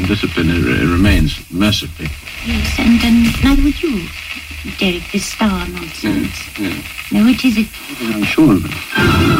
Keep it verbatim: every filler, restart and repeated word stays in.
undisciplined it, it remains, mercifully. Yes, and um, neither would you, Derek, this star nonsense. Yes, yes. No, it isn't. I'm sure of it.